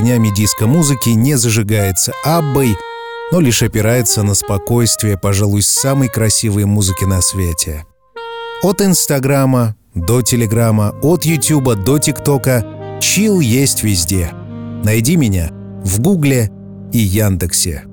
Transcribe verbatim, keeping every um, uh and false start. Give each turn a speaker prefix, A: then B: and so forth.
A: огнями диско-музыки, не зажигается Аббой, но лишь опирается на спокойствие, пожалуй, самой красивой музыки на свете. От Инстаграма до Телеграма, от Ютуба до ТикТока чилл есть везде. Найди меня в Гугле и Яндексе.